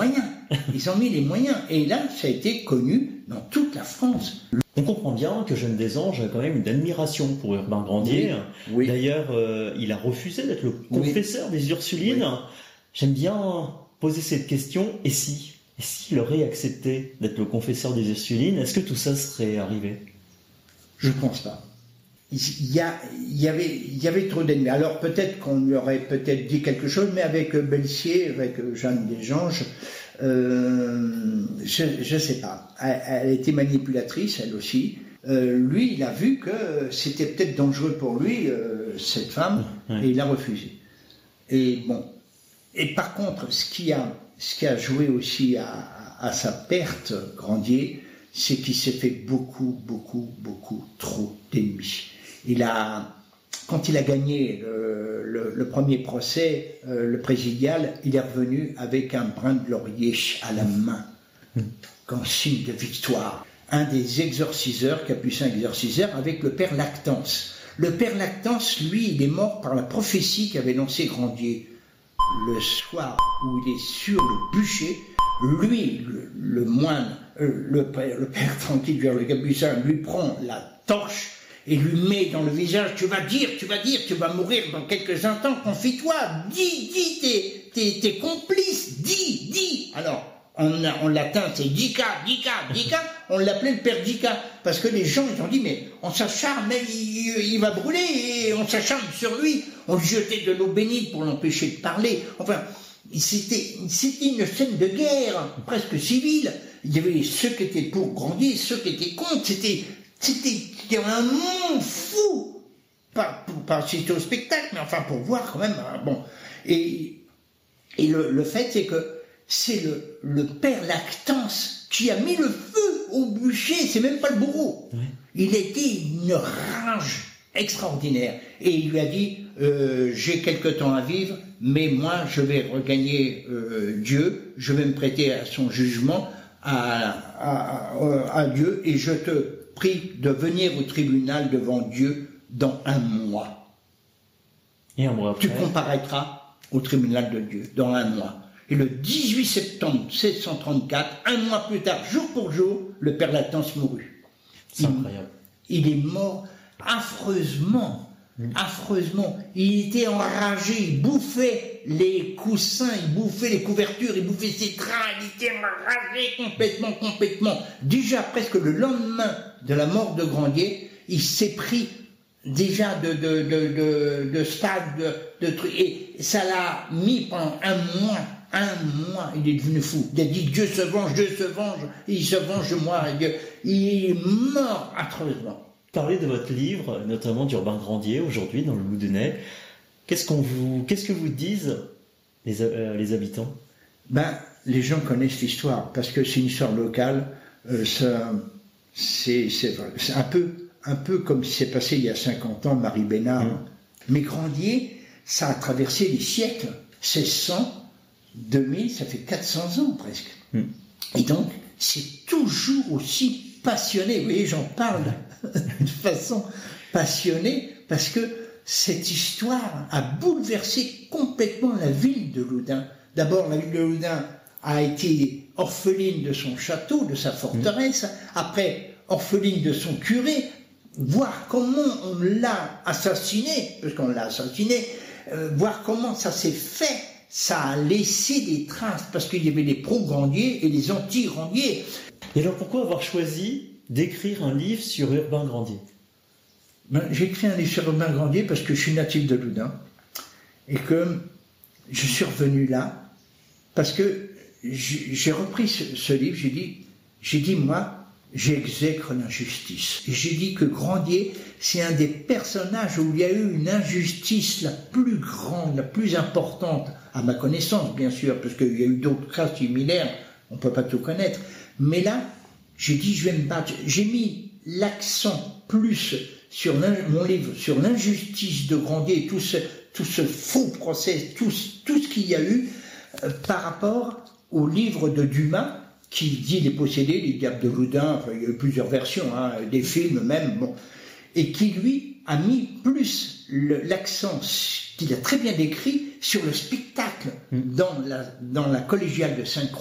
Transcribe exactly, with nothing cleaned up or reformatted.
moyens. Ils ont mis les moyens. Et là, ça a été connu dans toute la France. On comprend bien que Jeanne des Anges a quand même une admiration pour Urbain Grandier. Oui, oui. D'ailleurs, euh, il a refusé d'être le confesseur oui. des Ursulines. Oui. J'aime bien poser cette question. Et si Et s'il aurait accepté d'être le confesseur des Ursulines, est-ce que tout ça serait arrivé? Je ne pense pas. Il y, a, il, y avait, il y avait trop d'ennemis. Alors peut-être qu'on lui aurait peut-être dit quelque chose, mais avec Belsier, avec Jeanne des Anges, euh, je ne sais pas. Elle, elle était manipulatrice, elle aussi. Euh, lui, il a vu que c'était peut-être dangereux pour lui, euh, cette femme, ouais. et il a refusé. Et bon. Et par contre, ce qui a, ce qui a joué aussi à, à sa perte, Grandier, c'est qu'il s'est fait beaucoup, beaucoup, beaucoup trop d'ennemis. Il a, quand il a gagné le, le, le premier procès, euh, le présidial, il est revenu avec un brin de laurier à la main, comme signe de victoire. Un des exorciseurs, capucin exorciseur, avec le père Lactance. Le père Lactance, lui, il est mort par la prophétie qu'avait lancée Grandier. Le soir où il est sur le bûcher, lui, le, le moine, euh, le père, le père tranquille vers le capucin, lui prend la torche et lui met dans le visage, tu vas dire, tu vas dire, tu vas mourir dans quelques instants, confie-toi, dis, dis, t'es, t'es, t'es complice, dis, dis. Alors, en, en latin, c'est Dica, Dica, Dica, on l'appelait le père Dica, parce que les gens, ils ont dit, mais on s'acharne, mais il, il va brûler, et on s'acharne sur lui, on lui jetait de l'eau bénite pour l'empêcher de parler, enfin, c'était, c'était une scène de guerre, presque civile. Il y avait ceux qui étaient pour Grandier, ceux qui étaient contre, c'était, c'était, il y avait un monde fou, pas pour pas assister au spectacle, mais enfin pour voir quand même, bon, et, et le, le fait c'est que c'est le, le père Lactance qui a mis le feu au bûcher, c'est même pas le bourreau. Oui. Il était une rage extraordinaire. Et il lui a dit, euh, j'ai quelque temps à vivre, mais moi je vais regagner euh, Dieu, je vais me prêter à son jugement, à, à, à, à Dieu, et je te prie de venir au tribunal devant Dieu dans un mois. Et un mois après, tu comparaîtras au tribunal de Dieu dans un mois. Et le dix-huit septembre mille sept cent trente-quatre, un mois plus tard, jour pour jour, le père Lactance mourut. C'est il, incroyable. Il est mort affreusement, mmh. affreusement. Il était enragé, il bouffait les coussins, il bouffait les couvertures, il bouffait ses draps, il était enragé complètement, complètement. Déjà, presque le lendemain de la mort de Grandier, il s'est pris déjà de, de, de, de, de stade, de, de trucs, et ça l'a mis pendant un mois. Un mois, il est devenu fou. Il a dit Dieu se venge, Dieu se venge, il se venge de moi. Il est mort atrocement. Parlez de votre livre, notamment d'Urbain Grandier, aujourd'hui, dans le Loudunais. Qu'est-ce qu'on vous, qu'est-ce que vous disent les, euh, les habitants? Ben, les gens connaissent l'histoire, parce que c'est une histoire locale. Euh, ça, c'est, c'est, c'est un peu, un peu comme ce qui s'est passé il y a cinquante ans, Marie Bénard. Mmh. Mais Grandier, ça a traversé les siècles. C'est cent, deux mille, ça fait quatre cents ans presque. Mmh. Et donc, c'est toujours aussi passionné. Vous voyez, j'en parle de façon passionnée parce que cette histoire a bouleversé complètement la ville de Loudun. D'abord, la ville de Loudun a été orpheline de son château, de sa forteresse, mmh. après orpheline de son curé, voir comment on l'a assassiné, parce qu'on l'a assassiné, euh, voir comment ça s'est fait. Ça a laissé des traces, parce qu'il y avait les pro-Grandier et les anti-Grandier. Et alors pourquoi avoir choisi d'écrire un livre sur Urbain Grandier? Ben, j'ai écrit un livre sur Urbain Grandier parce que je suis natif de Loudun, et que je suis revenu là, parce que j'ai repris ce, ce livre, j'ai dit, j'ai dit, moi, j'exècre l'injustice. Et j'ai dit que Grandier, c'est un des personnages où il y a eu une injustice la plus grande, la plus importante, à ma connaissance, bien sûr, parce qu'il y a eu d'autres cas similaires, on ne peut pas tout connaître. Mais là, j'ai dit, je vais me battre. J'ai mis l'accent plus sur mon livre, sur l'injustice de Grandier, tout ce, tout ce faux procès, tout, tout ce qu'il y a eu, euh, par rapport au livre de Dumas, qui dit Les Possédés, les Diables de Loudun, enfin, il y a eu plusieurs versions, hein, des films même, bon, et qui, lui, a mis plus le, l'accent, qu'il a très bien décrit, sur le spectacle dans la, dans la collégiale de Sainte-Croix.